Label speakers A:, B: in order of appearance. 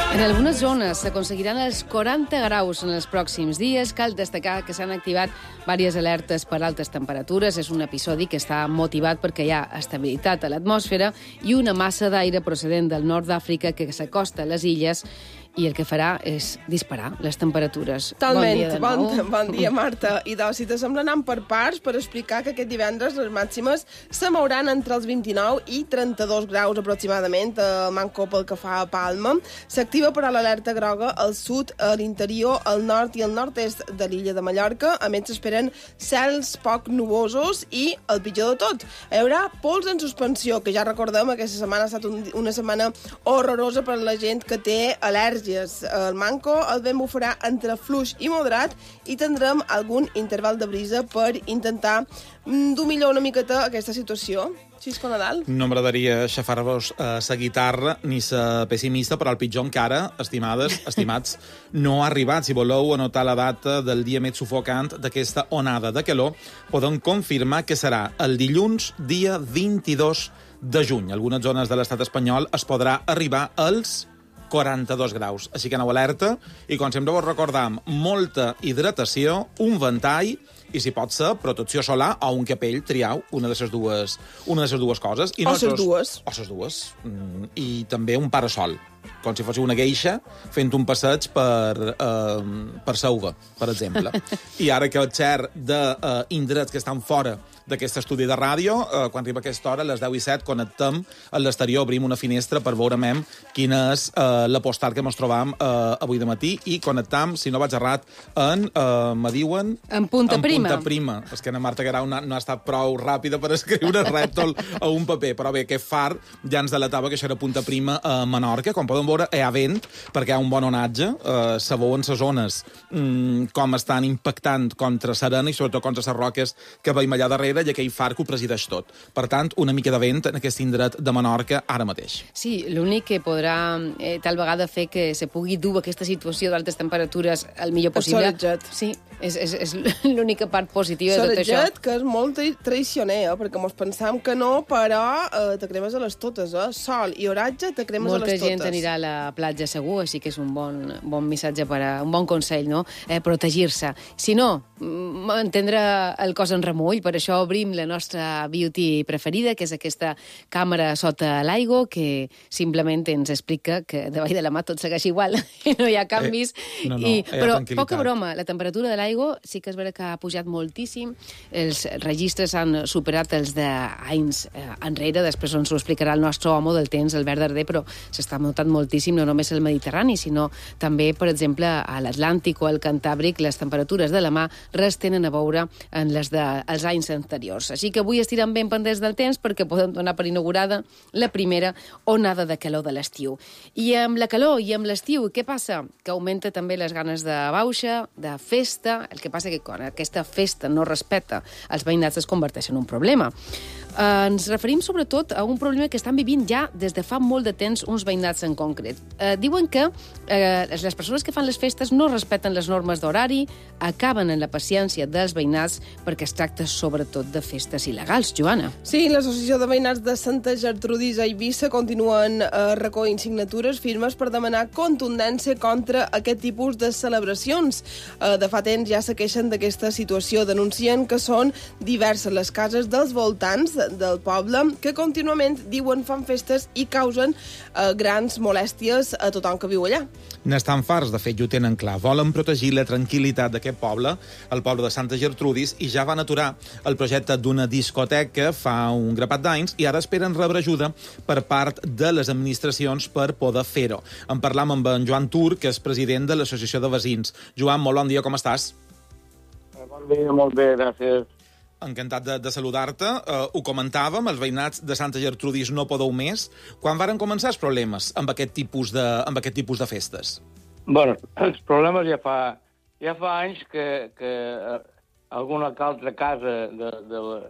A: En algunes zones s'aconseguiran els 40 graus en els pròxims dies. Cal destacar que s'han activat diverses alertes per altes temperatures. És un episodi que està motivat perquè hi ha estabilitat a l'atmosfera i una massa d'aire procedent del nord d'Àfrica que s'acosta a les illes i el que farà és disparar les temperatures.
B: Totalment.
A: Bon
B: Dia, Marta. I si t'assembla anant per parts per explicar que aquest divendres les màximes se mouran entre els 29 i 32 graus aproximadament a Manco pel que fa a Palma. S'activa però l'alerta groga al sud, a l'interior, al nord i al nord-est de l'illa de Mallorca. A més, s'esperen cels poc nuvosos i, el pitjor de tot, hi haurà pols en suspensió, que ja recordem, aquesta setmana ha estat una setmana horrorosa per a la gent que té al·lèrgies. El Manco el vent bufarà entre fluix i moderat i tindrem algun interval de brisa per intentar dur millor una miqueta aquesta situació. Xisco Nadal.
C: No m'agradaria xafar-vos sa guitarra ni sa pessimista, però el pitjor encara, estimats, no ha arribat. Si voleu anotar la data del dia més sufocant d'aquesta onada de calor, podem confirmar que serà el dilluns, dia 22 de juny. Algunes zones de l'estat espanyol es podrà arribar als 42 graus. Així que aneu alerta i, com sempre vos recordam, molta hidratació, un ventall i, si pot ser, protecció solar o un capell, triau una de les dues coses. I
B: o les dues.
C: O les dues. I també un parasol, com si fos una geisha fent un passeig per Sauga, per exemple. I ara que el xer d'indrets que estan fora d'aquest estudi de ràdio, quan arriba aquesta hora, a les 10:07, connectem a l'exterior, obrim una finestra per veure quina és la postal que ens trobam avui de matí i connectam, si no vaig errat, me diuen...
A: En punta prima.
C: Punta prima. És que na Marta Guerau no ha estat prou ràpida per escriure rètol a un paper, però bé, aquest far ja ens delatava que això era punta prima a Menorca. Com poden veure, hi ha vent, perquè hi ha un bon onatge, se veuen les zones com estan impactant contra Serena i sobretot contra les roques que veiem allà darrere, i aquell far que ho presideix tot. Per tant, una mica de vent en aquest indret de Menorca ara mateix.
A: Sí, l'únic que podrà tal vegada fer que se pugui dur aquesta situació d'altes temperatures el millor possible.
B: Solejat.
A: Sí, és l'única part positiva de tot això.
B: Solejat, que és molt traicioner, perquè mos pensam que no, però te cremes a les totes, Sol i oratge, te cremes a les totes.
A: Molta gent anirà a la platja segur, així que és un bon missatge, un bon consell, no? Protegir-se. Si no, entendre el cos en remull, per això obrim la nostra beauty preferida, que és aquesta càmera sota l'aigua, que simplement ens explica que davall de la mà tot segueix igual i no hi ha canvis. Però poca broma, la temperatura de l'aigua sí que és vera que ha pujat moltíssim. Els registres han superat els d'anys enrere, després ens ho explicarà el nostre home del temps, Albert Darder, però s'està notant moltíssim, no només al Mediterrani, sinó també, per exemple, a l'Atlàntic o al Cantàbric, les temperatures de la mà res tenen a veure en les dels anys anteriors. Així que avui estirem ben pendents del temps perquè podem donar per inaugurada la primera onada de calor de l'estiu. I amb la calor i amb l'estiu, què passa? Que augmenta també les ganes de bauxa, de festa. El que passa que quan aquesta festa no respecta els veïnats es converteix en un problema. Ens referim sobretot a un problema que estan vivint ja des de fa molt de temps uns veïnats en concret. Diuen que les persones que fan les festes no respecten les normes d'horari, acaben en la paciència dels veïnats perquè es tracta sobretot de festes il·legals. Joana.
B: Sí, l'Associació de Veïnats de Santa Gertrudis a Eivissa continuen recollint signatures firmes per demanar contundència contra aquest tipus de celebracions. De fa temps ja se queixen d'aquesta situació, denuncien que són diverses les cases dels voltants del poble que contínuament diuen fan festes i causen grans molèsties a tothom que viu allà.
C: N'estan farts, de fet, i ho tenen clar. Volen protegir la tranquil·litat d'aquest poble, el poble de Santa Gertrudis, i ja van aturar el projecte d'una discoteca fa un grapat d'anys i ara esperen rebre ajuda per part de les administracions per poder fer-ho. En parlam amb en Joan Tur, que és president de l'Associació de Veïns. Joan, molt bon dia, com estàs?
D: Bon dia, molt bé, gràcies.
C: Encantat de saludar-te. Ho comentàvem, els veïnats de Santa Gertrudis no podeu més. Quan varen començar els problemes amb aquest tipus de festes?
D: Bueno, els problemes ja fa anys que alguna altra casa